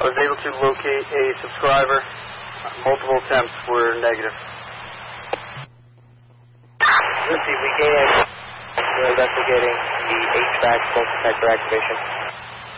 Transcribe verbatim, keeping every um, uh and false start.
I was able to locate a subscriber. Multiple attempts were negative. Lucy, we can. We're investigating the H V A C smoke detector activation.